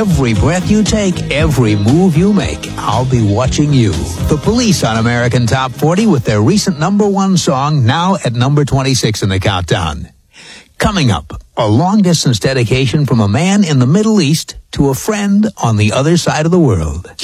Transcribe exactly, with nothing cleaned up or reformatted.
Every breath you take, every move you make, I'll be watching you. The Police on American Top forty with their recent number one song, now at number twenty-six in the countdown. Coming up, a long-distance dedication from a man in the Middle East to a friend on the other side of the world.